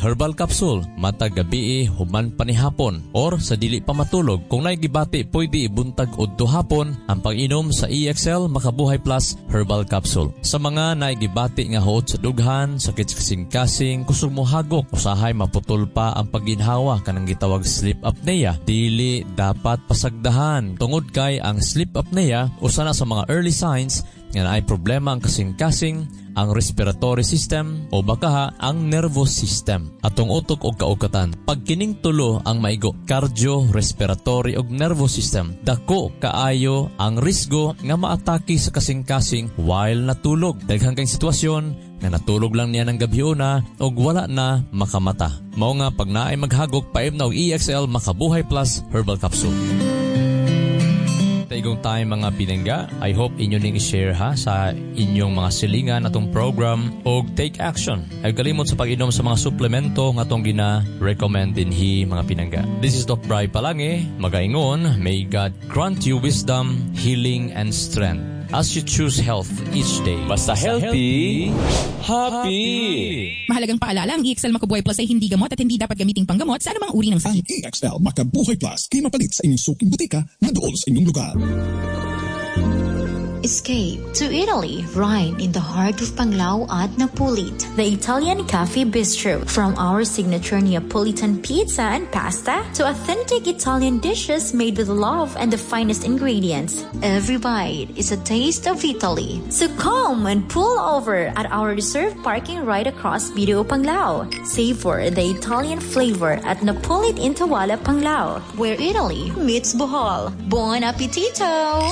herbal capsule matag gabi human panihapon or sa dili pa matulog. Kung naigibati pwede ibuntag udto hapon ang pag-inom sa EXL Makabuhay Plus Herbal Capsule. Sa mga naigibati nga huot sa dughan, sakit sa kasing-kasing, kusog mo hagok, usahay maputol pa ang pagginhawa kanang gitawag sleep apnea, dili dapat pasagdahan. Tungod kay ang sleep apnea usa na sa mga early signs nga ay problema ang kasing-kasing, ang respiratory system o baka ang nervous system atong utok og kaugatan. Pag kining tulo ang maigo, cardio-respiratory og nervous system, dako kaayo ang risgo nga maatake sa kasing-kasing while natulog. Daghang kang sitwasyon nga natulog lang niya ng gabhiuna og wala na makamata. Mao nga pag naay maghagok paim na og EXL Makabuhay Plus Herbal Capsule. Taigong tayo mga pinangga, I hope inyo ning i-share ha sa inyong mga silingan atong program o take action. Ay kalimot sa pag-inom sa mga suplemento nga atong gina-recommend dinhi mga pinangga. This is Doc Bri Palange, magaingon, may God grant you wisdom, healing, and strength as you choose health each day. Basta healthy, happy! Mahalagang paalala, ang EXL Makabuhay Plus ay hindi gamot at hindi dapat gamiting panggamot sa anumang uri ng sakit. Ang EXL Makabuhay Plus kay mapalit sa inyong suking butika na doon sa inyong lugar. Escape to Italy, right in the heart of Panglao at Napulit, the Italian Cafe Bistro. From our signature Neapolitan pizza and pasta to authentic Italian dishes made with love and the finest ingredients, every bite is a taste of Italy. So come and pull over at our reserved parking right across Video Panglao. Savor the Italian flavor at Napulit in Tawala, Panglao, where Italy meets Bohol. Buon appetito!